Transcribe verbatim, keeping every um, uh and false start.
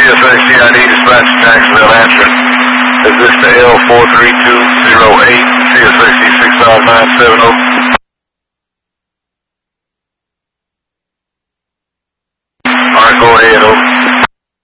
S A C I D dispatch Jacksonville answering. Is this the L four three two zero eight C S A C six five nine seven zero? Alright, go ahead, over.